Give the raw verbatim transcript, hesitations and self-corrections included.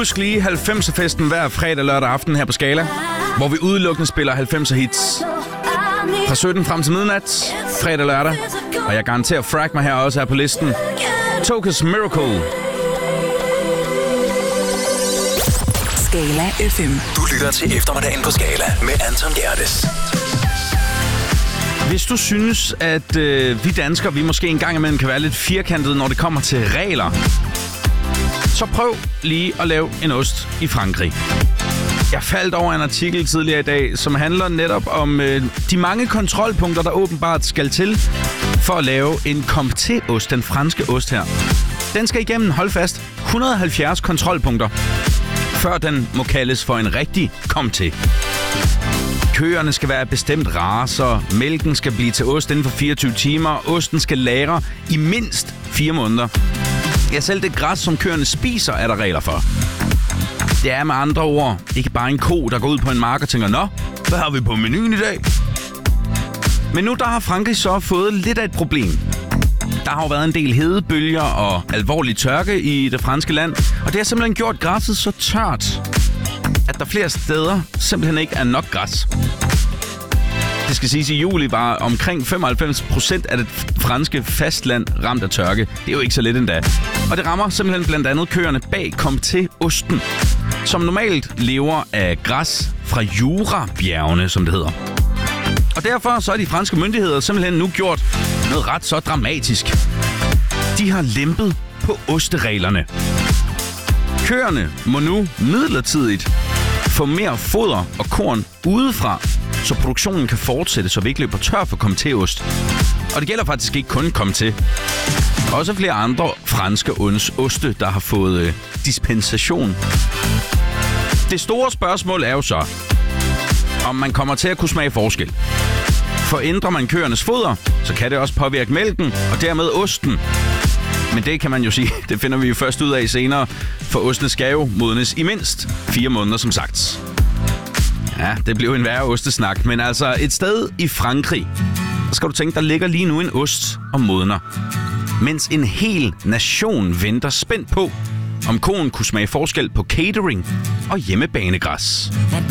Husk lige halvfemser-festen hver fredag lørdag aften her på Scala, hvor vi udelukkende spiller halvfemser hits. Fra sytten frem til midnat, fredag lørdag. Og jeg garanterer frag mig her også her på listen. Tokas Miracle. Scala F M. Du lytter til eftermiddagen på Scala med Anton Gerdes. Hvis du synes, at øh, vi danskere, vi måske en gang imellem kan være lidt firkantede, når det kommer til regler, så prøv lige at lave en ost i Frankrig. Jeg faldt over en artikel tidligere i dag, som handler netop om øh, de mange kontrolpunkter, der åbenbart skal til for at lave en Comté-ost, den franske ost her. Den skal igennem, hold fast, et hundrede og halvfjerds kontrolpunkter, før den må kaldes for en rigtig Comté. Køerne skal være bestemt racer, mælken skal blive til ost inden for fireogtyve timer, osten skal lagre i mindst fire måneder. Ja, selv det græs, som køerne spiser, er der regler for. Det er med andre ord ikke bare en ko, der går ud på en mark og tænker, nå, hvad har vi på menuen i dag? Men nu der har Frankrig så fået lidt af et problem. Der har jo været en del hedebølger og alvorlig tørke i det franske land, og det har simpelthen gjort græsset så tørt, at der flere steder simpelthen ikke er nok græs. Det skal siges, at i juli var omkring femoghalvfems procent af det franske fastland ramt af tørke. Det er jo ikke så lidt endda. Og det rammer simpelthen blandt andet køerne bag Comté-osten, som normalt lever af græs fra Jura-bjergene, som det hedder. Og derfor så er de franske myndigheder simpelthen nu gjort noget ret så dramatisk. De har lempet på ostereglerne. Køerne må nu midlertidigt få mere foder og korn udefra, så produktionen kan fortsætte, så vi ikke løber tør for Comté-ost. Og det gælder faktisk ikke kun Comté. Også flere andre franske oste, der har fået øh, dispensation. Det store spørgsmål er jo så, om man kommer til at kunne smage forskel. For ændrer man køernes foder, så kan det også påvirke mælken og dermed osten. Men det kan man jo sige, det finder vi jo først ud af senere, for ostene skal jo modnes i mindst fire måneder, som sagt. Ja, det blev en værre ostesnak, men altså et sted i Frankrig, der skal du tænke, der ligger lige nu en ost og modner. Mens en hel nation venter spændt på, om koen kunne smage forskel på catering og hjemmebanegræs.